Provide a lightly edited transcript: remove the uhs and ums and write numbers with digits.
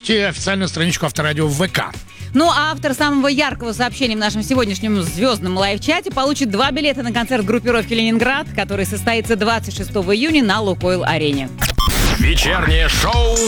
Ищите официальную страничку Авторадио в ВК. Ну, а автор самого яркого сообщения в нашем сегодняшнем звездном лайв-чате получит 2 билета на концерт группировки «Ленинград», который состоится 26 июня на Лукойл-арене. Вечернее шоу